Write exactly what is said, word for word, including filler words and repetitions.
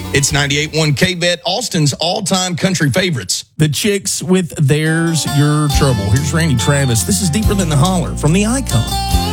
It's ninety-eight point one K-Bet, Austin's all-time country favorites. The Chicks with There's Your Trouble. Here's Randy Travis. This is Deeper Than the Holler from the Icon.